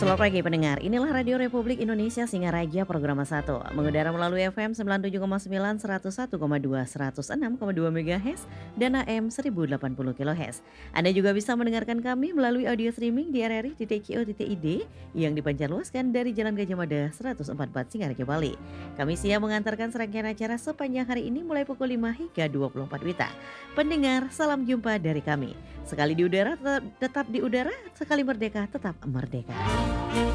Selamat pagi pendengar, inilah Radio Republik Indonesia Singaraja Program 1, mengudara melalui FM 97,9, 101,2, 106,2 MHz, dan AM 1080 kHz. Anda juga bisa mendengarkan kami melalui audio streaming di rri.co.id yang dipancarluaskan dari Jalan Gajah Mada 144 Singaraja, Bali. Kami siap mengantarkan serangkaian acara sepanjang hari ini mulai pukul 5 hingga 24 WITA. Pendengar, salam jumpa dari kami. Sekali di udara tetap di udara, sekali merdeka tetap merdeka.